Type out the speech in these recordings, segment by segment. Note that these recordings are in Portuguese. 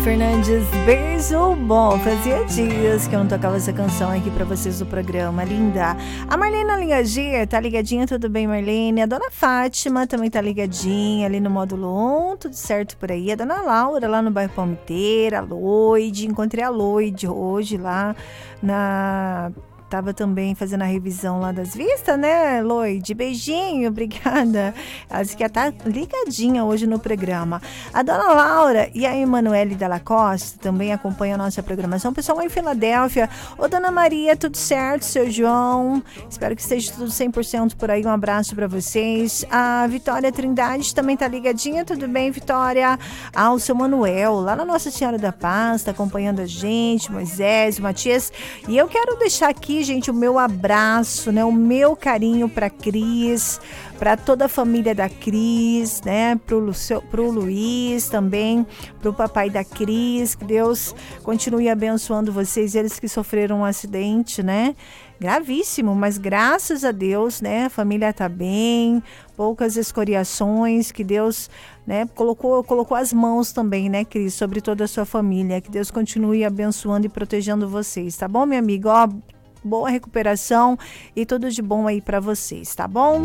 Fernandes, beijo bom. Fazia dias que eu não tocava essa canção aqui pra vocês do programa, linda. A Marlene ligadinha, tá ligadinha, tudo bem, Marlene? A dona Fátima também tá ligadinha ali no módulo 1, tudo certo por aí. A dona Laura lá no bairro Palmiteira, a Loide, encontrei a Loide hoje lá na... Tava também fazendo a revisão lá das vistas, né, Loide? Beijinho, obrigada. Ela disse que tá ligadinha hoje no programa. A dona Laura e a Emanuele Dalla Costa também acompanham a nossa programação. Pessoal lá em Filadélfia. Ô, dona Maria, tudo certo? Seu João, espero que esteja tudo 100% por aí. Um abraço pra vocês. A Vitória Trindade também tá ligadinha. Tudo bem, Vitória? Ah, o seu Manuel, lá na Nossa Senhora da Paz, tá acompanhando a gente. Moisés, Matias. E eu quero deixar aqui, gente, o meu abraço, né, o meu carinho para Cris, para toda a família da Cris, né, pro Luiz também, pro papai da Cris, que Deus continue abençoando vocês, eles que sofreram um acidente, né, gravíssimo, mas graças a Deus, né, a família tá bem, poucas escoriações, que Deus, né, colocou as mãos também, né, Cris, sobre toda a sua família, que Deus continue abençoando e protegendo vocês, tá bom, minha amiga? Ó, boa recuperação e tudo de bom aí pra vocês, tá bom?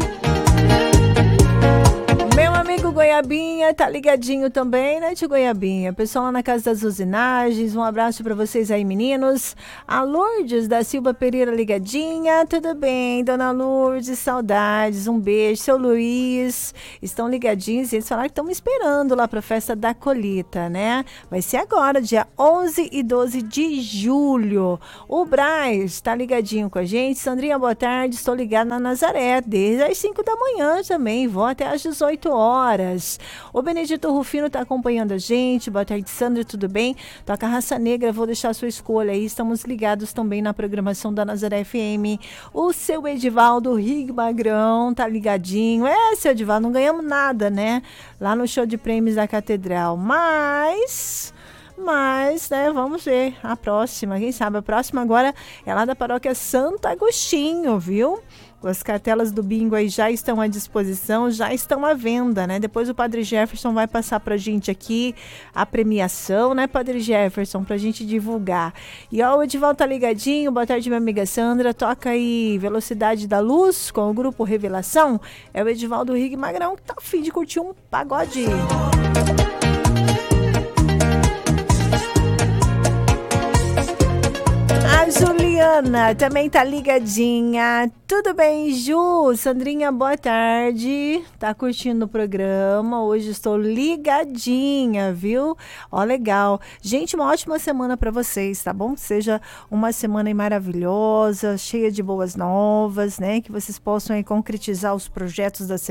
Meu amigo Goiabinha tá ligadinho também, né, tio Goiabinha? Pessoal lá na Casa das Usinagens, um abraço pra vocês aí, meninos. A Lourdes da Silva Pereira ligadinha, tudo bem, dona Lourdes, saudades, um beijo. Seu Luiz, estão ligadinhos, eles falaram que estão me esperando lá pra festa da colheita, né? Vai ser agora, dia 11 e 12 de julho. O Braz tá ligadinho com a gente. Sandrinha, boa tarde, estou ligada na Nazaré, desde as 5 da manhã também, vou até às 18 horas. O Benedito Rufino tá acompanhando a gente. Boa tarde, Sandra, tudo bem? Toca Raça Negra, vou deixar a sua escolha aí. Estamos ligados também na programação da Nazaré FM. O seu Edivaldo Rig Magrão tá ligadinho. Seu Edivaldo, não ganhamos nada, né? Lá no show de prêmios da Catedral. Mas, né, vamos ver a próxima. Quem sabe a próxima agora é lá da paróquia Santo Agostinho, viu? As cartelas do bingo aí já estão à disposição, já estão à venda, né? Depois o Padre Jefferson vai passar pra gente aqui a premiação, né, Padre Jefferson, pra gente divulgar. E ó, o Edivaldo tá ligadinho, boa tarde, minha amiga Sandra, toca aí Velocidade da Luz com o grupo Revelação. É o Edivaldo Rig Magrão que tá a fim de curtir um pagode. A Juliana também tá ligadinha. Tudo bem, Ju? Sandrinha, boa tarde. Tá curtindo o programa? Hoje estou ligadinha, viu? Ó, legal. Gente, uma ótima semana pra vocês, tá bom? Seja uma semana maravilhosa, cheia de boas novas, né? Que vocês possam aí concretizar os projetos da semana.